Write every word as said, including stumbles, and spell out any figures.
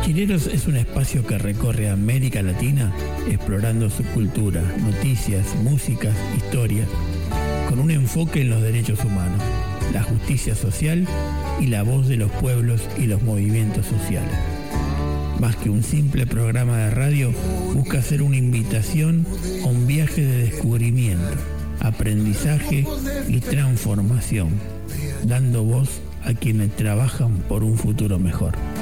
Mochileros es un espacio que recorre América Latina explorando su cultura, noticias, músicas, historias, con un enfoque en los derechos humanos, la justicia social y la voz de los pueblos y los movimientos sociales. Más que un simple programa de radio, busca ser una invitación a un viaje de descubrimiento, aprendizaje y transformación, dando voz a quienes trabajan por un futuro mejor.